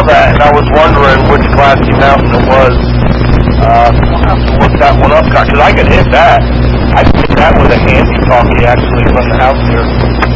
that, and I was wondering which Glassy Mountain it was. I'll have to look that one up, because I could hit that. I could hit that with a handy talkie, actually, from the house here.